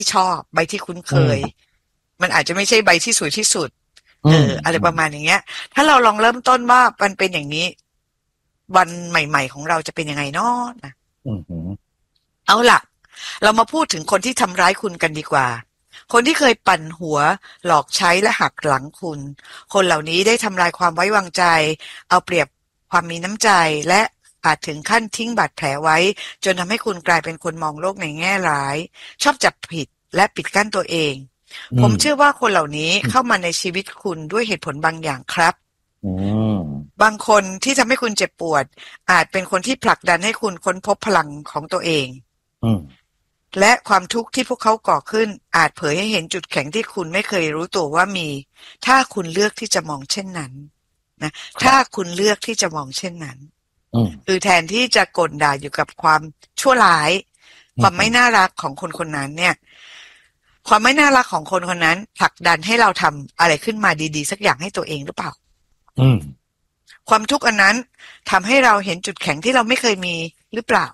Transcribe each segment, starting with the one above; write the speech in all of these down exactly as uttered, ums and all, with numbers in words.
ชอบใบที่คุ้นเคยมันอาจจะไม่ใช่ใบที่สวยที่สุดเอออะไรประมาณอย่างเงี้ยถ้าเราลองเริ่มต้นว่ามันเป็นอย่างนี้วันใหม่ๆของเราจะเป็นยังไงเนาะนะเอาล่ะเรามาพูดถึงคนที่ทำร้ายคุณกันดีกว่าคนที่เคยปั่นหัวหลอกใช้และหักหลังคุณคนเหล่านี้ได้ทำลายความไว้วางใจเอาเปรียบความมีน้ำใจและอาจถึงขั้นทิ้งบาดแผลไว้จนทำให้คุณกลายเป็นคนมองโลกในแง่ร้ายชอบจับผิดและปิดกั้นตัวเองผมเชื่อว่าคนเหล่านี้เข้ามาในชีวิตคุณด้วยเหตุผลบางอย่างครับบางคนที่ทำให้คุณเจ็บปวดอาจเป็นคนที่ผลักดันให้คุณค้นพบพลังของตัวเองและความทุกข์ที่พวกเขาก่อขึ้นอาจเผยให้เห็นจุดแข็งที่คุณไม่เคยรู้ตัวว่ามีถ้าคุณเลือกที่จะมองเช่นนั้นนะถ้าคุณเลือกที่จะมองเช่นนั้นคือแทนที่จะกลด่าอยู่กับความชั่วร้ายความไม่น่ารักของคนคนนั้นเนี่ยความไม่น่ารักของคนคนนั้นผลักดันให้เราทำอะไรขึ้นมาดีๆสักอย่างให้ตัวเองหรือเปล่าความทุกข์อันนั้นทำให้เราเห็นจุดแข็งที่เราไม่เคยมีหรือเปล่า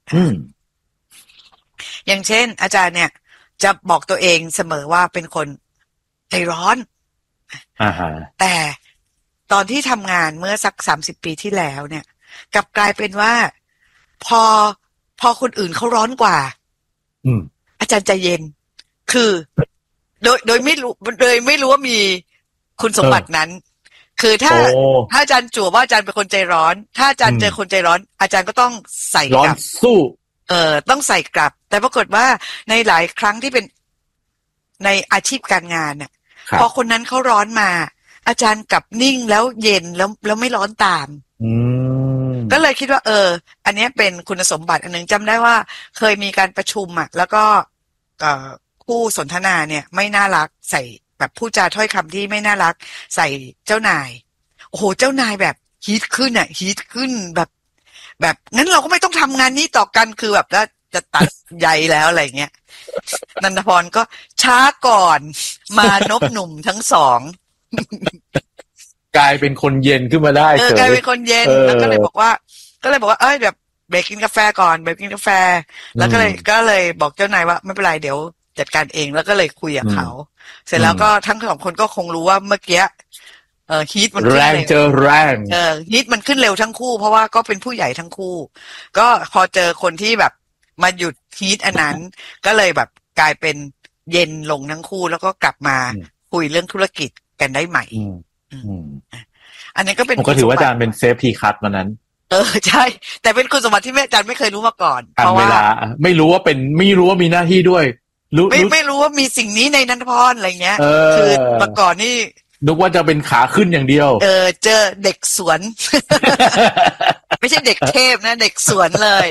อย่างเช่นอาจารย์เนี่ยจะบอกตัวเองเสมอว่าเป็นคนใจร้อนแต่ตอนที่ทำงานเมื่อสักสามสิบปีที่แล้วเนี่ยกลับกลายเป็นว่าพอพอคนอื่นเขาร้อนกว่าอาจารย์ใจเย็นคือโดยโดยไม่รู้โดยไม่รู้ว่ามีคุณสมบัตินั้นคือถ้าถ้าอาจารย์จั่วว่าอาจารย์เป็นคนใจร้อนถ้าอาจารย์เจอคนใจร้อนอาจารย์ก็ต้องใส่กลับสู้เออต้องใส่กลับแต่ปรากฏว่าในหลายครั้งที่เป็นในอาชีพการงานเนี่ยพอคนนั้นเขาร้อนมาอาจารย์กลับนิ่งแล้วเย็นแล้วแล้วไม่ร้อนตามก็เลยคิดว่าเอออันนี้เป็นคุณสมบัติอันนึงจำได้ว่าเคยมีการประชุมอ่ะแล้วก็คู่สนทนาเนี่ยไม่น่ารักใส่แบบพูดจาถ้อยคำที่ไม่น่ารักใส่เจ้านายโอ้โหเจ้านายแบบฮีทขึ้นอ่ะฮีทขึ้นแบบแบบงั้นเราก็ไม่ต้องทำงานนี้ต่อกันคือแบบแล้วจะตัดใยแล้วอะไรเงี้ยนันทพรก็ช้าก่อนมานพหนุ่มทั้งสองกลายเป็นคนเย็นขึ้นมาได้เออกลายเป็นคนเย็นแล้วก็เลยบอกว่าก็เลยบอกว่าเอ้ยแบบเบรกกินกาแฟก่อนเบรกกินกาแฟแล้วก็เลยก็เลยบอกเจ้านายว่าไม่เป็นไรเดี๋ยวจัดการเองแล้วก็เลยคุยกับเขาเสร็จแล้วก็ทั้งสองคนก็คงรู้ว่าเมื่อกี้เออฮีทมันขึ้นเร็วแรงเจอแรงเออฮีทมันขึ้นเร็วทั้งคู่เพราะว่าก็เป็นผู้ใหญ่ทั้งคู่ก็พอเจอคนที่แบบมาหยุดฮีทอันนั้นก็เลยแบบกลายเป็นเย็นลงทั้งคู่แล้วก็กลับมาคุยเรื่องธุรกิจกันได้ใหม่อันนี้ก็เป็นผมก็ถือว่าอาจารย์เป็นเซฟทีคัทวันนั้นเออใช่แต่เป็นคุณสมบัติที่แม่อาจารย์ไม่เคยรู้มาก่อนเพราะว่าไม่รู้ว่าเป็นไม่รู้ว่ามีหน้าที่ด้วยไม่ไม่รู้ว่ามีสิ่งนี้ในนันทพรอะไรเงี้ยคือเมื่อก่อนนี่นึกว่าจะเป็นขาขึ้นอย่างเดียวเออเจอเด็กสวนไม่ใช่เด็กเทพนะเด็กสวนเลย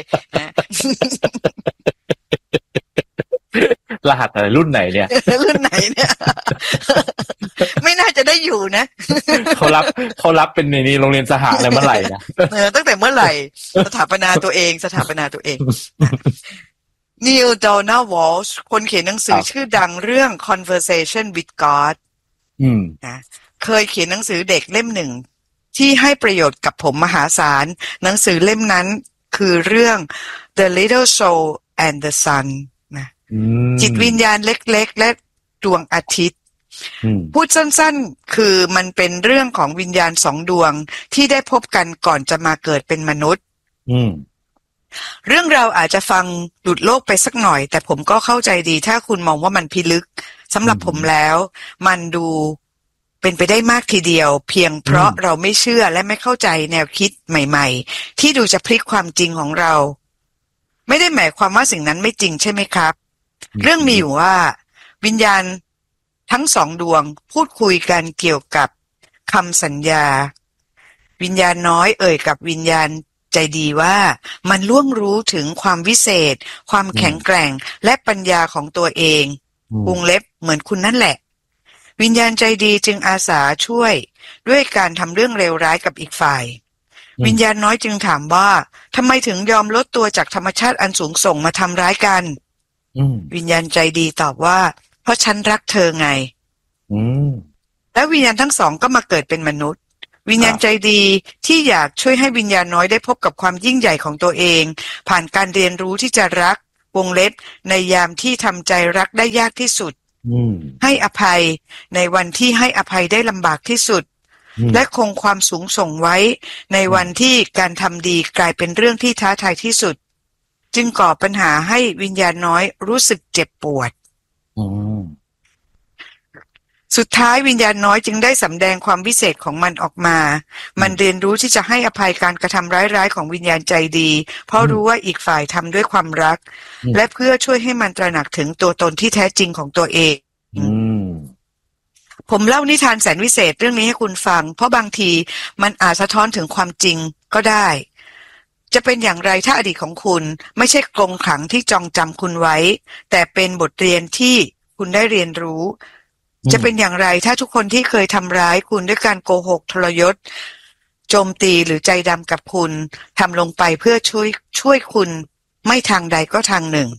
รหัสอะไรรุ่นไหนเนี่ยรุ่นไหนเนี่ยไม่น่าจะได้อยู่นะเขารับเขารับเป็นในนี้โรงเรียนสหอะไรเมื่อไหร่นะเออตั้งแต่เมื่อไหร่สถาปนาตัวเองสถาปนาตัวเองนิล โดนัลด์ วอลช์คนเขียนหนังสือชื่อดังเรื่อง Conversation with God นะเคยเขียนหนังสือเด็กเล่มหนึ่งที่ให้ประโยชน์กับผมมหาศาลหนังสือเล่มนั้นคือเรื่อง The Little Soul and the Sun นะจิตวิญญาณเล็กๆและดวงอาทิตย์พูดสั้นๆคือมันเป็นเรื่องของวิญญาณสองดวงที่ได้พบกันก่อนจะมาเกิดเป็นมนุษย์เรื่องราวอาจจะฟังหลุดโลกไปสักหน่อยแต่ผมก็เข้าใจดีถ้าคุณมองว่ามันพิลึกสำหรับผมแล้วมันดูเป็นไปได้มากทีเดียวเพียงเพราะเราไม่เชื่อและไม่เข้าใจแนวคิดใหม่ๆที่ดูจะพลิกความจริงของเราไม่ได้หมายความว่าสิ่งนั้นไม่จริงใช่ไหมครับเรื่องมีอยู่ว่าวิญญาณทั้งสองดวงพูดคุยกันเกี่ยวกับคำสัญญาวิญญาณน้อยเอ่ยกับวิญญาณใจดีว่ามันล่วงรู้ถึงความวิเศษความแข็งแกร่งและปัญญาของตัวเองวงเล็บเหมือนคุณนั่นแหละวิญญาณใจดีจึงอาสาช่วยด้วยการทำเรื่องเลวร้ายกับอีกฝ่ายวิญญาณน้อยจึงถามว่าทำไมถึงยอมลดตัวจากธรรมชาติอันสูงส่งมาทำร้ายกันวิญญาณใจดีตอบว่าเพราะฉันรักเธอไงและวิญญาณทั้งสองก็มาเกิดเป็นมนุษย์วิญญาณใจดีที่อยากช่วยให้วิญญาณน้อยได้พบกับความยิ่งใหญ่ของตัวเองผ่านการเรียนรู้ที่จะรักวงเล็บในยามที่ทำใจรักได้ยากที่สุดให้อภัยในวันที่ให้อภัยได้ลำบากที่สุดและคงความสูงส่งไว้ในวันที่การทำดีกลายเป็นเรื่องที่ท้าทายที่สุดจึงก่อปัญหาให้วิญญาณน้อยรู้สึกเจ็บปวดสุดท้ายวิญญาณน้อยจึงได้สำแดงความพิเศษของมันออกมามันเรียนรู้ที่จะให้อภัยการกระทำร้ายๆของวิญญาณใจดีเพราะรู้ว่าอีกฝ่ายทำด้วยความรักและเพื่อช่วยให้มันตระหนักถึงตัวตนที่แท้จริงของตัวเองผมเล่านิทานแสนวิเศษเรื่องนี้ให้คุณฟังเพราะบางทีมันอาจสะท้อนถึงความจริงก็ได้จะเป็นอย่างไรถ้าอดีตของคุณไม่ใช่กรงขังที่จองจำคุณไว้แต่เป็นบทเรียนที่คุณได้เรียนรู้จะเป็นอย่างไรถ้าทุกคนที่เคยทำร้ายคุณด้วยการโกหกทรยศโจมตีหรือใจดำกับคุณทำลงไปเพื่อช่วยช่วยคุณไม่ทางใดก็ทางหนึ่ง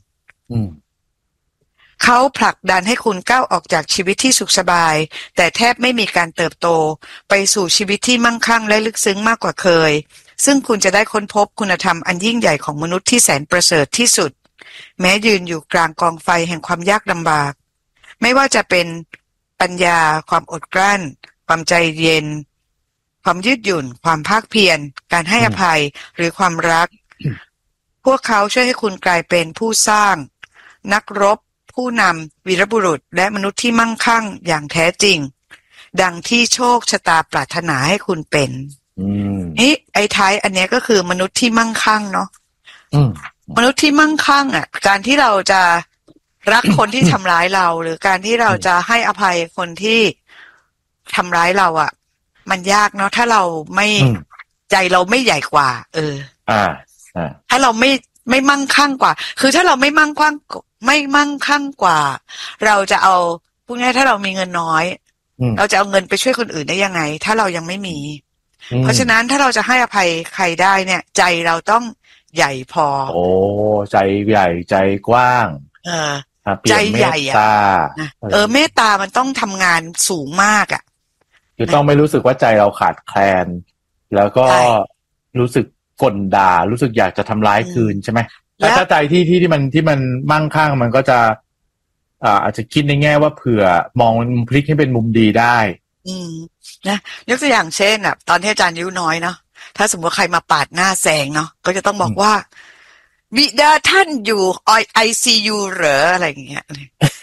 เขาผลักดันให้คุณก้าวออกจากชีวิตที่สุขสบายแต่แทบไม่มีการเติบโตไปสู่ชีวิตที่มั่งคั่งและลึกซึ้งมากกว่าเคยซึ่งคุณจะได้ค้นพบคุณธรรมอันยิ่งใหญ่ของมนุษย์ที่แสนประเสริฐที่สุดแม้ยืนอยู่กลางกองไฟแห่งความยากลำบากไม่ว่าจะเป็นปัญญาความอดกลั้นความใจเย็นความยืดหยุ่นความภาคเพียรการให้อภัยหรือความรักพวกเขาช่วยให้คุณกลายเป็นผู้สร้างนักรบผู้นำวีรบุรุษและมนุษย์ที่มั่งคั่งอย่างแท้จริงดังที่โชคชะตาปรารถนาให้คุณเป็นนี่ไอ้ท้ายอันนี้ก็คือมนุษย์ที่มั่งคั่งเนาะมนุษย์ที่มั่งคั่งอ่ะการที่เราจะรักคนที่ทำร้ายเราหรือการที่เราจะให้อภัยคนที่ทำร้ายเราอ่ะมันยากเนาะถ้าเราไม่ใจเราไม่ใหญ่กว่าเอออ่าอ่าถ้าเราไม่ไม่มั่งคั่งกว่าคือถ้าเราไม่มั่งคั่งไม่มั่งคั่งกว่าเราจะเอาพูดง่ายถ้าเรามีเงินน้อยเราจะเอาเงินไปช่วยคนอื่นได้ยังไงถ้าเรายังไม่มีเพราะฉะนั้นถ้าเราจะให้อภัยใครได้เนี่ยใจเราต้องใหญ่พอโอ้ใจใหญ่ใจกว้างเออใจใหญ่อ่ะเออเมตตามันต้องทำงานสูงมากอ่ะคือต้องไม่รู้สึกว่าใจเราขาดแคลนแล้วก็รู้สึกกลด่ารู้สึกอยากจะทำร้ายคืนใช่ไหมแต่ถ้าใจที่ที่ที่มันที่มันมั่งคั่งมันก็จะอ่าอาจจะคิดในแง่ว่าเผื่อมองมันพลิกให้เป็นมุมดีได้อืมนะยกตัวอย่างเช่นอ่ะตอนที่อาจารย์อายุน้อยเนาะถ้าสมมติใครมาปาดหน้าแซงเนาะก็จะต้องบอกว่าบิดาท่านอยู่ไอซียูเหรออะไรอย่างเงี้ย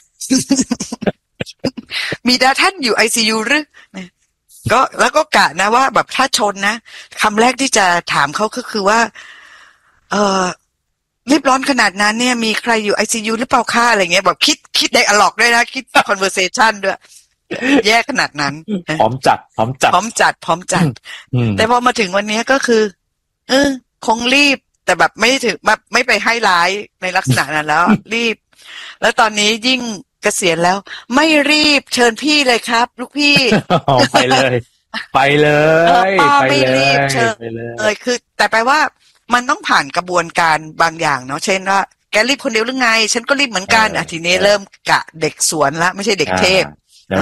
บิดาท่านอยู่ไอซียูหรือก็แล้วก็กะนะว่าแบบถ้าชนนะคำแรกที่จะถามเขาก็คือว่าเออรีบร้อนขนาดนั้นเนี่ยมีใครอยู่ไอซียูหรือเปล่าค่าอะไรเงี้ยแบบคิดคิดไดอะล็อกด้วยนะคิด conversation ด้วยแย่ขนาดนั้นพร้อมจัดพร้อมจัดพร้อมจัดพร้อมจัดแต่พอมาถึงวันนี้ก็คือเออคงรีบแต่แบบไม่ถึงแบบไม่ไปให้ร้ายในลักษณะนั้นแล้วรีบแล้วตอนนี้ยิ่งเกษียณแล้วไม่รีบเชิญพี่เลยครับลูกพี่ไปเลยไปเลยป้าไม่รีบเชิญเลยคือแต่แปลว่ามันต้องผ่านกระบวนการบางอย่างเนาะเช่นว่าแกรีบคนเดียวหรือไงฉันก็รีบเหมือนกันอ่ะทีนี้เริ่มกะเด็กสวนละไม่ใช่เด็กเทพ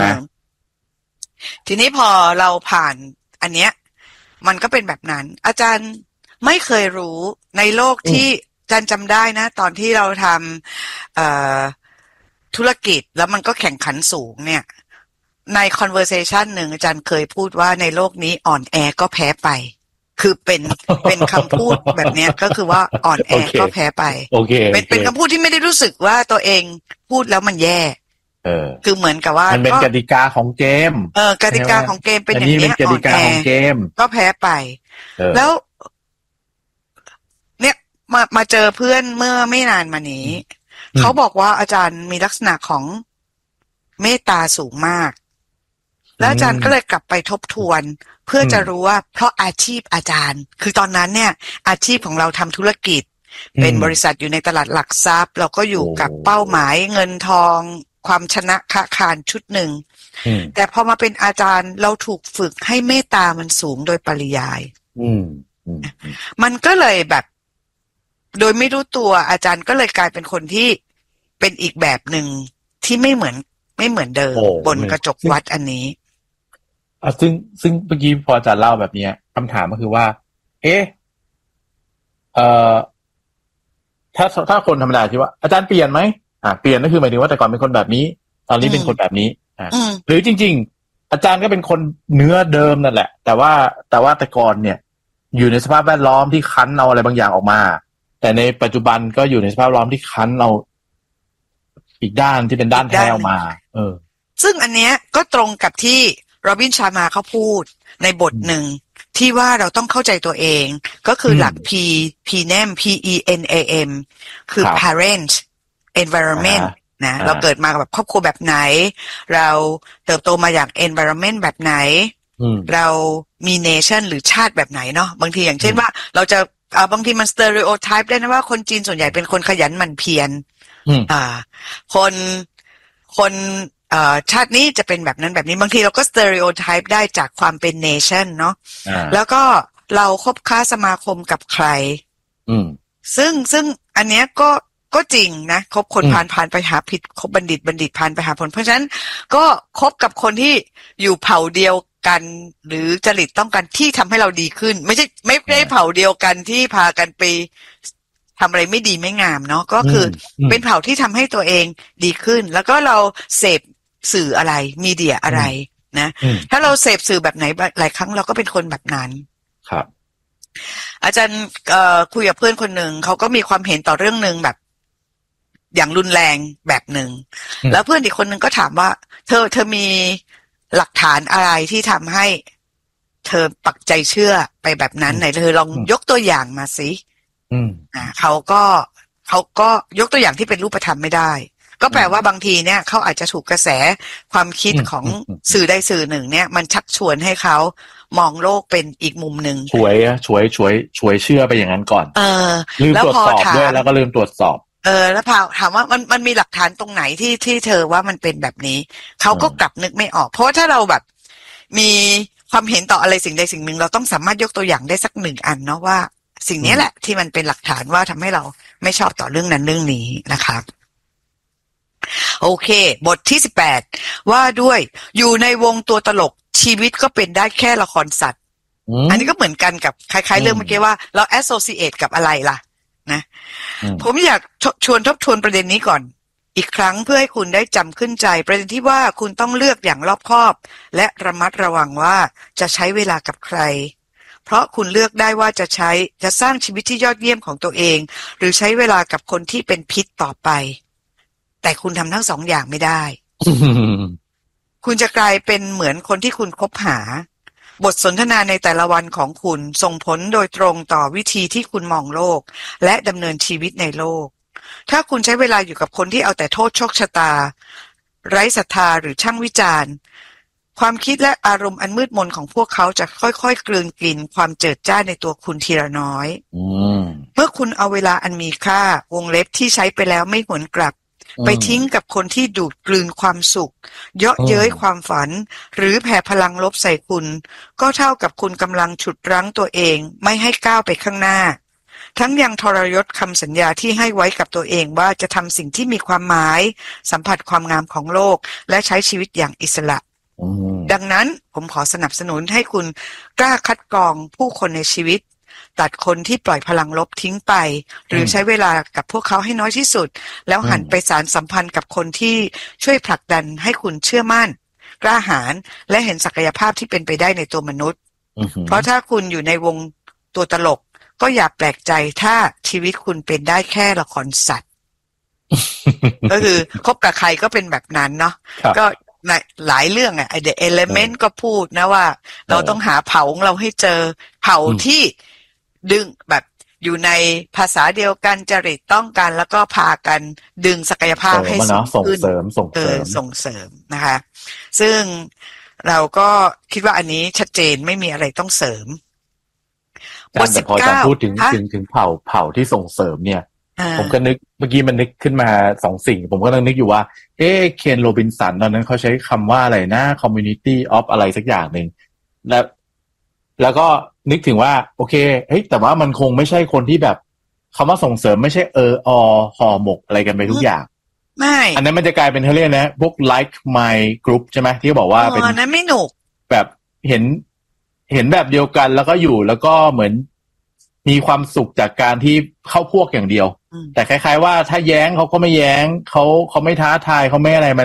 ทีนี้พอเราผ่านอันเนี้ยมันก็เป็นแบบนั้นอาจารย์ไม่เคยรู้ในโลกที่อาจารย์จำได้นะตอนที่เราทำธุรกิจแล้วมันก็แข่งขันสูงเนี่ยใน conversation หนึ่งอาจารย์เคยพูดว่าในโลกนี้อ่อนแอก็แพ้ไปคือเป็นเป็นคำพูดแบบนี้ก็คือว่าอ่อนแอก็แพ้ไปเป็นเป็นคำพูดที่ไม่ได้รู้สึกว่าตัวเองพูดแล้วมันแย่เออคือเหมือนกับว่ามันเป็นกติกาของเกมเออกติกาของเกมเป็นอย่างนี้อ่อนแอก็แพ้ไปแล้วเนี่ยมามาเจอเพื่อนเมื่อไม่นานมานี้เขาบอกว่าอาจารย์มีลักษณะของเมตตาสูงมากแล้วอาจารย์ก็เลยกลับไปทบทวนเพื่อจะรู้ว่าเพราะอาชีพอาจารย์คือตอนนั้นเนี่ยอาชีพของเราทำธุรกิจเป็นบริษัทอยู่ในตลาดหลักทรัพย์เราก็อยู่กับเป้าหมายเงินทองความชนะค้าขายชุดหนึ่งแต่พอมาเป็นอาจารย์เราถูกฝึกให้เมตตามันสูงโดยปริยายมันก็เลยแบบโดยไม่รู้ตัวอาจารย์ก็เลยกลายเป็นคนที่เป็นอีกแบบหนึ่งที่ไม่เหมือนไม่เหมือนเดิมบนกระจกวัดอันนี้อ่ะซึ่งซึ่งเมื่อกี้พออาจารย์เล่าแบบนี้คำถามก็คือว่าเอ๊ะเอ่อถ้าถ้าคนธรรมดาคิดว่าอาจารย์เปลี่ยนไหมอ่าเปลี่ยนก็คือหมายถึงว่าแต่ก่อนเป็นคนแบบนี้ตอนนี้เป็นคนแบบนี้อ่าหรือจริงๆอาจารย์ก็เป็นคนเนื้อเดิมนั่นแหละแต่ว่าแต่ว่าแต่ก่อนเนี่ยอยู่ในสภาพแวดล้อมที่คั้นเอาอะไรบางอย่างออกมาแต่ในปัจจุบันก็อยู่ในสภาพแวดล้อมที่คั้นเอาอีกด้านที่เป็นด้านแท้ออกมาเออซึ่งอันเนี้ยก็ตรงกับที่โรบินชาร์มาเขาพูดในบทหนึ่งที่ว่าเราต้องเข้าใจตัวเองก็คือหลัก P P N A M P E N A M คือ parent environment นะเราเกิดมากับครอบครัวแบบไหนเราเติบโตมาอย่าง environment แบบไหนเรามี nation หรือชาติแบบไหนเนาะบางทีอย่างเช่นว่าเราจะอ่าบางทีมัน stereotype ได้นะว่าคนจีนส่วนใหญ่เป็นคนขยันหมั่นเพียรอ่าคนคนเอ่อชาตินี้จะเป็นแบบนั้นแบบนี้บางทีเราก็ stereotype ได้จากความเป็น nation เนาะแล้วก็เราคบค้าสมาคมกับใครซึ่งซึ่งอันเนี้ยก็ก็จริงนะคบคนผ่านผ่านไปหาผิดคบบัณฑิตบัณฑิตผ่านไปหาผลเพราะฉะนั้นก็คบกับคนที่อยู่เผ่าเดียวกันหรือจริตต้องกันที่ทำให้เราดีขึ้นไม่ใช่ไม่ได้เผ่าเดียวกันที่พากันไปทำอะไรไม่ดีไม่งามเนาะก็คือเป็นเผ่าที่ทำให้ตัวเองดีขึ้นแล้วก็เราเสพสื่ออะไรมีเดียอะไรนะถ้าเราเสพสื่อแบบไหนหลายครั้งเราก็เป็นคนแบบนั้นครับอาจารย์เอ่อคุยกับเพื่อนคนหนึ่งเขาก็มีความเห็นต่อเรื่องนึงแบบอย่างรุนแรงแบบหนึ่งแล้วเพื่อนอีกคนนึงก็ถามว่าเธอเธอมีหลักฐานอะไรที่ทำให้เธอปักใจเชื่อไปแบบนั้นไหนเธอลองยกตัวอย่างมาสิอ่าเขาก็เขาก็ยกตัวอย่างที่เป็นรูปธรรมไม่ได้ก็แปลว่าบางทีเนี่ยเขาอาจจะถูกกระแสความคิดของสื่อใดสื่อหนึ่งเนี่ยมันชักชวนให้เขามองโลกเป็นอีกมุมหนึ่งช่วยช่วยช่วยช่วยเชื่อไปอย่างนั้นก่อนเออลืมตรวจสอบด้วยแล้วก็ลืมตรวจสอบเออแล้วพอถามว่ามันมันมีหลักฐานตรงไหนที่ที่เธอว่ามันเป็นแบบนี้เขาก็กลับนึกไม่ออกเพราะว่าถ้าเราแบบมีความเห็นต่ออะไรสิ่งใดสิ่งหนึ่งเราต้องสามารถยกตัวอย่างได้สักหนึ่งอันเนาะว่าสิ่งนี้แหละที่มันเป็นหลักฐานว่าทำให้เราไม่ชอบต่อเรื่องนั้นเรื่องนี้นะครับโอเคบทที่สิบแปดว่าด้วยอยู่ในวงตัวตลกชีวิตก็เป็นได้แค่ละครสัตว์อันนี้ก็เหมือนกันกับคล้ายๆเรื่องเมื่อกี้ว่าเรา associate กับอะไรล่ะนะผมอยากชวนทบทวนประเด็นนี้ก่อนอีกครั้งเพื่อให้คุณได้จำขึ้นใจประเด็นที่ว่าคุณต้องเลือกอย่างรอบคอบและระมัดระวังว่าจะใช้เวลากับใครเพราะคุณเลือกได้ว่าจะใช้จะสร้างชีวิตที่ยอดเยี่ยมของตัวเองหรือใช้เวลากับคนที่เป็นพิษต่อไปแต่คุณทำทั้งสองอย่างไม่ได้ คุณจะกลายเป็นเหมือนคนที่คุณคบหาบทสนทนาในแต่ละวันของคุณส่งผลโดยตรงต่อวิธีที่คุณมองโลกและดำเนินชีวิตในโลกถ้าคุณใช้เวลาอยู่กับคนที่เอาแต่โทษโชคชะตาไร้ศรัทธาหรือช่างวิจารณ์ความคิดและอารมณ์อันมืดมนของพวกเขาจะค่อยๆกลืนกินความเจิดจ้าในตัวคุณทีละน้อยเมื่อคุณเอาเวลาอันมีค่าวงเล็บที่ใช้ไปแล้วไม่หวนกลับไปทิ้งกับคนที่ดูดกลืนความสุขเยาะเย้ยความฝันหรือแผ่พลังลบใส่คุณก็เท่ากับคุณกำลังฉุดรั้งตัวเองไม่ให้ก้าวไปข้างหน้าทั้งยังทรยศคำสัญญาที่ให้ไว้กับตัวเองว่าจะทำสิ่งที่มีความหมายสัมผัสความงามของโลกและใช้ชีวิตอย่างอิสระดังนั้นผมขอสนับสนุนให้คุณกล้าคัดกรองผู้คนในชีวิตตัดคนที่ปล่อยพลังลบทิ้งไปหรือใช้เวลากับพวกเขาให้น้อยที่สุดแล้วหันไปสานสัมพันธ์กับคนที่ช่วยผลักดันให้คุณเชื่อมั่นกล้าหาญและเห็นศักยภาพที่เป็นไปได้ในตัวมนุษย์เพราะถ้าคุณอยู่ในวงตัวตลกก็อย่าแปลกใจถ้าชีวิตคุณเป็นได้แค่ละครสัตว์ ก็คือคบกับใครก็เป็นแบบนั้นเนาะก็ในหลายเรื่องอ่ะไอเดอะเอเลเมนต์ก็พูดนะว่าเราต้องหาเผ่าของเราให้เจอเผ่าที่ดึงแบบอยู่ในภาษาเดียวกันจริตต้องกันแล้วก็พากันดึงศักยภาพให้สูงขึ้นส่งเสริมส่งเสริมส่งเสริมนะคะซึ่งเราก็คิดว่าอันนี้ชัดเจนไม่มีอะไรต้องเสริมบทสิบเก้าพูดถึงถึงถึงเผ่าเผ่าที่ส่งเสริมเนี่ยผมก็นึกเมื่อกี้มันนึกขึ้นมาสองสิ่งผมก็นึกอยู่ว่าเอ๊ะเคนโรบินสันตอนนั้นเขาใช้คำว่าอะไรนะ community of อะไรสักอย่างหนึ่งแล้วแล้วก็นึกถึงว่าโอเคเฮ้ยแต่ว่ามันคงไม่ใช่คนที่แบบคำว่าส่งเสริมไม่ใช่เอออห่อหมกอะไรกันไปทุกอย่างไม่อันนั้นมันจะกลายเป็นเขาเรียกนะพวก like my group ใช่ไหมที่บอกว่าเป็นอันนั้นไม่หนุกแบบเห็นเห็นแบบเดียวกันแล้วก็อยู่แล้วก็เหมือนมีความสุขจากการที่เข้าพวกอย่างเดียวแต่คล้ายๆว่าถ้าแย้งเขาก็ไม่แย้งเขาเขาไม่ท้าทายเขาไม่อะไรมัน